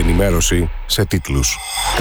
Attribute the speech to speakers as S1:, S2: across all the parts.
S1: ενημέρωση σε τίτλους.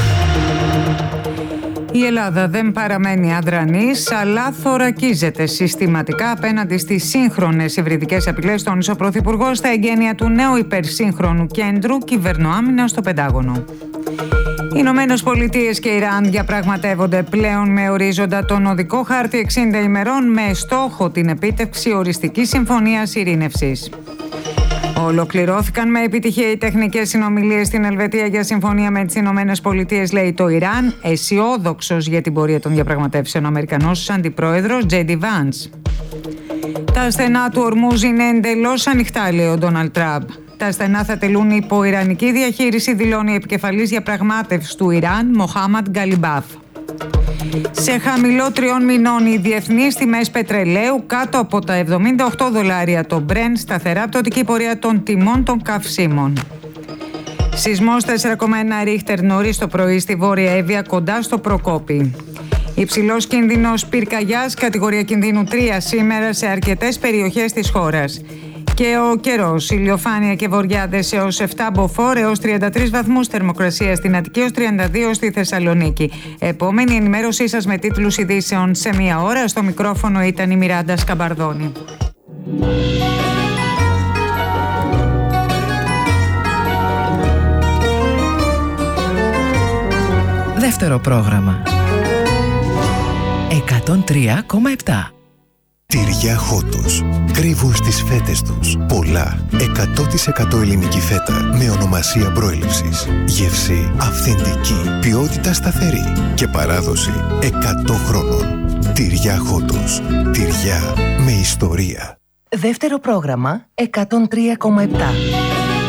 S2: Η Ελλάδα δεν παραμένει αδρανής, αλλά θωρακίζεται συστηματικά απέναντι στις σύγχρονες υβριδικές απειλές, τόνισε ο Πρωθυπουργός στα εγγένεια του νέου υπερσύγχρονου κέντρου κυβερνοάμυνας στο Πεντάγωνο. Οι Ηνωμένες Πολιτείες και Ιράν διαπραγματεύονται πλέον με ορίζοντα τον οδικό χάρτη 60 ημερών με στόχο την επίτευξη οριστικής συμφωνίας ειρήνευσης. Ολοκληρώθηκαν με επιτυχία οι τεχνικές συνομιλίες στην Ελβετία για συμφωνία με τις Ηνωμένες Πολιτείες, λέει το Ιράν, αισιόδοξος για την πορεία των διαπραγματεύσεων ο Αμερικανός Αντιπρόεδρος J.D. Vance. Τα στενά του Ορμούζ είναι εντελώς ανοιχτά, λέει ο Ντόναλντ Τραμπ. Τα στενά θα τελούν υπό ιρανική διαχείριση, δηλώνει η επικεφαλής διαπραγμάτευσης του Ιράν, Μοχάμαντ Γκαλιμπάφ. Σε χαμηλό 3 μηνών οι διεθνείς τιμές πετρελαίου κάτω από τα $78 το Brent, σταθερά πτωτική πορεία των τιμών των καυσίμων. Σεισμός 4,1 ρίχτερ νωρίς το πρωί στη Βόρεια Εύβοια κοντά στο Προκόπη. Υψηλός κίνδυνος πυρκαγιάς, κατηγορία κινδύνου 3 σήμερα σε αρκετές περιοχές της χώρας. Και ο καιρός, ηλιοφάνεια και βοριάδες έως 7 μποφόρ, έως 33 βαθμούς, θερμοκρασία στην Αττική έως 32 στη Θεσσαλονίκη. Επόμενη ενημέρωσή σας με τίτλους ειδήσεων σε 1 ώρα. Στο μικρόφωνο ήταν η Μιράντα Σκαμπαρδόνη.
S3: Δεύτερο πρόγραμμα. 103,7.
S4: Τυριά Χότος. Κρύβουν στις φέτες τους πολλά 100% ελληνική φέτα με ονομασία προέλευσης. Γεύση αυθεντική, ποιότητα σταθερή και παράδοση 100 χρόνων. Τυριά Χότος. Τυριά με ιστορία.
S3: Δεύτερο πρόγραμμα 103,7.